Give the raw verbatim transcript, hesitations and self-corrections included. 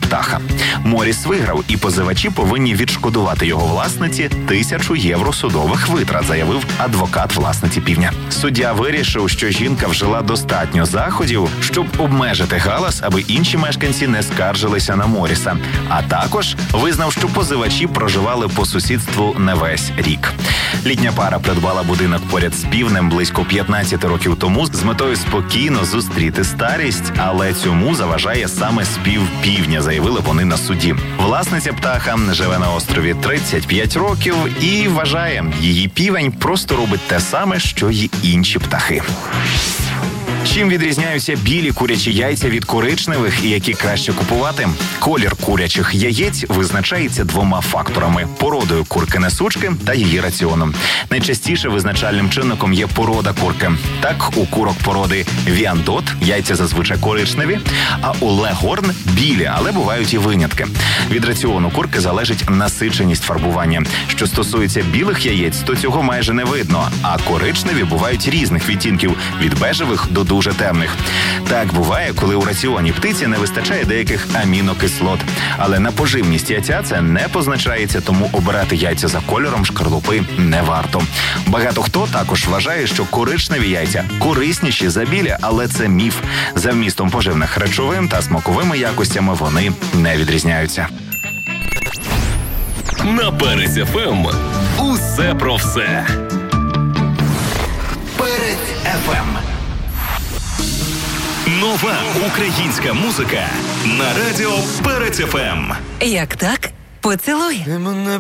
птаха. Моріс виграв, і позивачі повинні відшкодувати його власниці тисячу євро судових витрат, заявив адвокат власниці півня. Суддя вирішив, що жінка вжила достатньо заходів, щоб обмежити галас, аби інші мешканці не скаржилися на Моріса. А також визнав, що позивачі проживали по сусідству не весь рік. Літня пара придбала будинок поряд з півнем близько п'ятнадцять років тому з метою спокійно зустріти старість, але цьому заважає саме спів півня, заявили вони на суді. Власниця птаха живе на острові тридцять п'ять років і вважає, її півень просто робить те саме, що й інші птахи. Чим відрізняються білі курячі яйця від коричневих і які краще купувати? Колір курячих яєць визначається двома факторами – породою курки-несучки та її раціоном. Найчастіше визначальним чинником є порода курки. Так, у курок породи Віандот яйця зазвичай коричневі, а у Легорн – білі, але бувають і винятки. Від раціону курки залежить насиченість фарбування. Що стосується білих яєць, то цього майже не видно, а коричневі бувають різних відтінків – від бежевих до дуже темних. Так буває, коли у раціоні птиці не вистачає деяких амінокислот. Але на поживність яйця це не позначається, тому обирати яйця за кольором шкарлупи не варто. Багато хто також вважає, що коричневі яйця корисніші за білі, але це міф. За вмістом поживних речовин та смаковими якостями вони не відрізняються. На Перець еф ем усе про все. Перець еф ем. Нова українська музика на радіо Перець еф ем. Як так? Поцілуй.